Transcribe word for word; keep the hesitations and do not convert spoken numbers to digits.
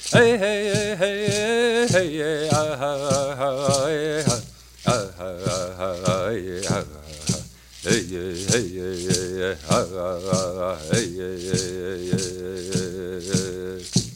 Hey, hey, hey, hey, hey, ah, ah, ah, hey, ah, ah, ah, ah, hey, ah, ah, hey, hey, hey, hey, hey, ah, ah, ah, hey, hey, hey, hey, hey, hey.